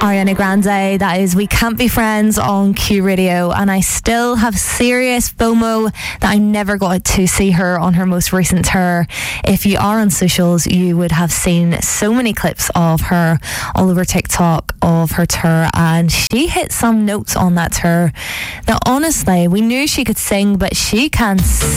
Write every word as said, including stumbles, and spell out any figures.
Ariana Grande, that is We Can't Be Friends on Q Radio, and I still have serious FOMO that I never got to see her on her most recent tour. If you are on socials, you would have seen so many clips of her all over TikTok of her tour, and she hit some notes on that tour. Now honestly, we knew she could sing, but she can